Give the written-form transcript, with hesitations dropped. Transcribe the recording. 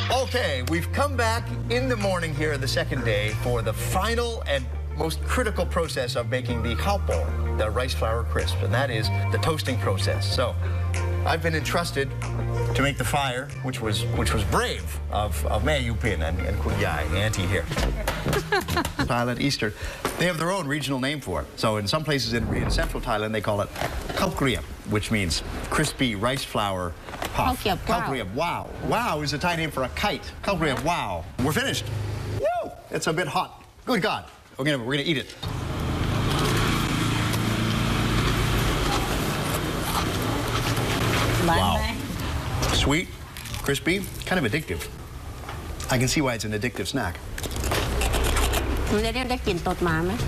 Okay, we've come back in the morning here, the second day, for the final and most critical process of making the haupo, the rice flour crisp, and that is the toasting process. So, I've been entrusted to make the fire, which was brave of Mae Yupin and Kun Yai, Auntie here. Thailand, Eastern. They have their own regional name for it. So in some places in central Thailand, they call it khao kriep, which means crispy rice flour puff. Khao kriep, wow. Wow is a Thai name for a kite. Khao kriep, wow. We're finished. Woo! It's a bit hot. Good God. We're gonna eat it. Wow. Sweet, crispy, kind of addictive. I can see why it's an addictive snack.